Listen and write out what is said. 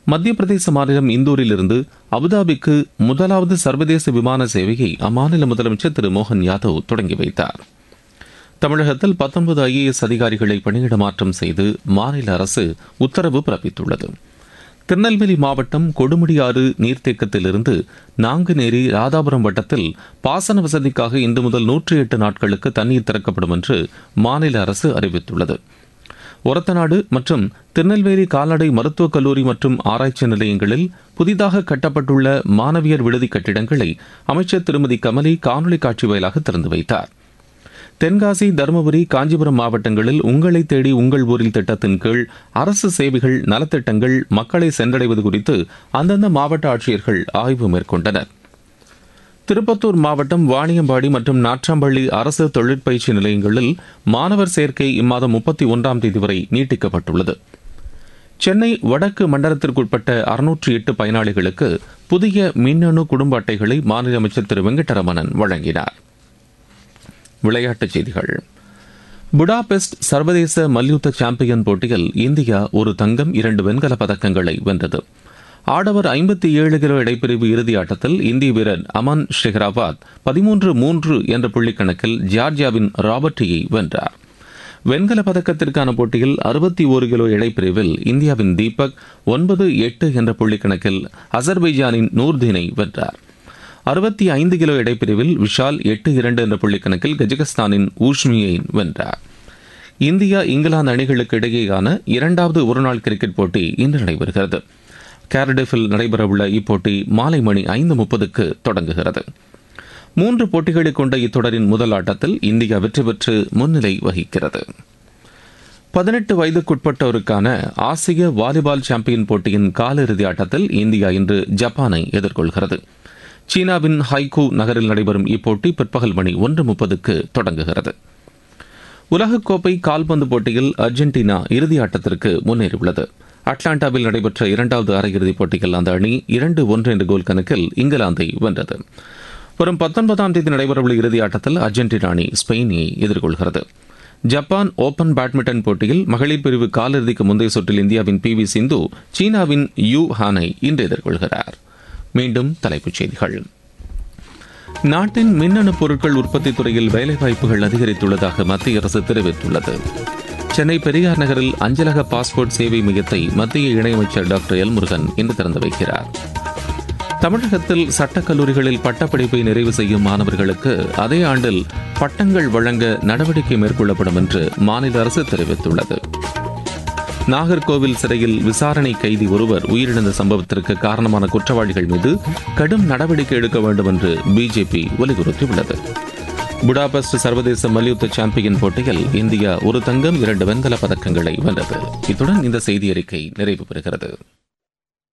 மத்திய பிரதேச மாநிலம் இந்தூரிலிருந்து அபுதாபிக்கு முதலாவது சர்வதேச விமான சேவையை அம்மாநில முதலமைச்சர் திரு மோகன் யாதவ் தொடங்கி வைத்தார். தமிழகத்தில் 19 IAS அதிகாரிகளை பணியிட மாற்றம் செய்து மாநில அரசு உத்தரவு பிறப்பித்துள்ளது. திருநெல்வேலி மாவட்டம் கொடுமுடியாறு நீர்த்தேக்கத்திலிருந்து நாங்குநேரி ராதாபுரம் வட்டத்தில் பாசன வசதிக்காக இன்று முதல் 108 நாட்களுக்கு தண்ணீர் திறக்கப்படும் என்று மாநில அரசு அறிவித்துள்ளது. ஒரத்தநாடு மற்றும் திருநெல்வேலி கால்நடை மருத்துவக் கல்லூரி மற்றும் ஆராய்ச்சி நிலையங்களில் புதிதாக கட்டப்பட்டுள்ள மாணவியர் விடுதி கட்டிடங்களை அமைச்சர் திருமதி கமலி காணொலி காட்சி வாயிலாக திறந்து வைத்தார். தென்காசி, தருமபுரி, காஞ்சிபுரம் மாவட்டங்களில் உங்களை தேடி உங்கள் ஊரில் திட்டத்தின் கீழ் அரசு சேவைகள், நலத்திட்டங்கள் மக்களை சென்றடைவது குறித்து அந்தந்த மாவட்ட ஆட்சியர்கள் ஆய்வு மேற்கொண்டனர். திருப்பத்தூர் மாவட்டம் வாணியம்பாடி மற்றும் நாற்றாம்பள்ளி அரசு தொழிற்பயிற்சி நிலையங்களில் மாணவர் சேர்க்கை இம்மாதம் 31ஆம் தேதி வரை நீட்டிக்கப்பட்டுள்ளது. சென்னை வடக்கு மண்டலத்திற்குட்பட்ட 608 பயனாளிகளுக்கு புதிய மின்னணு குடும்ப அட்டைகளை மாநில அமைச்சர் திரு வெங்கடரமணன் வழங்கினார். விளையாட்டுச் செய்திகள். புடாபெஸ்ட் சர்வதேச மல்யுத்த சாம்பியன் போட்டியில் இந்தியா ஒரு தங்கம், 2 வெண்கலப் பதக்கங்களை வென்றது. ஆடவர் 57 கிலோ இடைப்பிரிவு இறுதி ஆட்டத்தில் இந்திய வீரர் அமன் ஷெஹ்ராபாத் 13-3 என்ற புள்ளிக்கணக்கில் ஜார்ஜியாவின் ராபர்ட்டியை வென்றார். வெண்கலப் பதக்கத்திற்கான போட்டியில் 61 கிலோ இடைப்பிரிவில் இந்தியாவின் தீபக் 9-8 என்ற புள்ளிக்கணக்கில் அசர்பைஜானின் நூர்தீனை வென்றார். 65 கிலோ இடைப்பிரிவில் விஷால் 8-2 என்ற புள்ளிக்கணக்கில் கஜகஸ்தானின் ஊஷ்மியை வென்றார். இந்தியா இங்கிலாந்து அணிகளுக்கு இடையேயான 2வது ஒருநாள் கிரிக்கெட் போட்டி இன்று நடைபெறுகிறது. கேரடிஃபில் நடைபெறவுள்ள இப்போட்டி மாலை மணி 5:30க்கு தொடங்குகிறது. 3 போட்டிகளை கொண்ட இத்தொடரின் முதல் ஆட்டத்தில் இந்தியா வெற்றி பெற்று முன்னிலை வகிக்கிறது. 18 வயதுக்குட்பட்டோருக்கான ஆசிய வாலிபால் சாம்பியன் போட்டியின் காலிறுதி ஆட்டத்தில் இந்தியா இன்று ஜப்பானை எதிர்கொள்கிறது. சீனாவின் ஹைகூ நகரில் நடைபெறும் இப்போட்டி பிற்பகல் மணி 1:30க்கு தொடங்குகிறது. உலகக்கோப்பை கால்பந்து போட்டியில் அர்ஜென்டினா இறுதி ஆட்டத்திற்கு முன்னேறியுள்ளது. அட்லாண்டாவில் நடைபெற்ற 2வது அரையிறுதிப் போட்டியில் அந்த அணி 2-1 என்ற கோல் கணக்கில் இங்கிலாந்தை வென்றது. வரும் 19ஆம் தேதி நடைபெறவுள்ள இறுதி ஆட்டத்தில் அர்ஜென்டினா அணி ஸ்பெயினை எதிர்கொள்கிறது. ஜப்பான் ஓபன் பேட்மிண்டன் போட்டியில் மகளிர் பிரிவு காலிறுதிக்கு முந்தைய சுற்றில் இந்தியாவின் PV சிந்து சீனாவின் யூ ஹானை இன்று எதிர்கொள்கிறார். மீண்டும் தலைப்புச் செய்திகள். நாட்டின் மின்னணு பொருட்கள் உற்பத்தி துறையில் வேலைவாய்ப்புகள் அதிகரித்துள்ளதாக மத்திய அரசு தெரிவித்துள்ளது. சென்னை பெரியார் நகரில் அஞ்சலக பாஸ்போர்ட் சேவை மையத்தை மத்திய இணையமைச்சர் டாக்டர் எல் முருகன் இன்று திறந்து வைக்கிறார். தமிழகத்தில் சட்டக்கல்லூரிகளில் பட்டப்படிப்பை நிறைவு செய்யும் மாணவர்களுக்கு அதே ஆண்டில் பட்டங்கள் வழங்க நடவடிக்கை மேற்கொள்ளப்படும் என்று மாநில அரசு தெரிவித்துள்ளது. நாகர்கோவில் சிறையில் விசாரணை கைதி ஒருவர் உயிரிழந்த சம்பவத்திற்கு காரணமான குற்றவாளிகள் மீது கடும் நடவடிக்கை எடுக்க வேண்டும் என்று பிஜேபி வலியுறுத்தியுள்ளது. புடாபெஸ்ட் சர்வதேச மல்யுத்த சாம்பியன் போட்டியில் இந்தியா ஒரு தங்கம், 2 வெண்கலப் பதக்கங்களை வென்றது. இத்துடன் இந்த செய்தி அறிக்கை நிறைவு பெறுகிறது.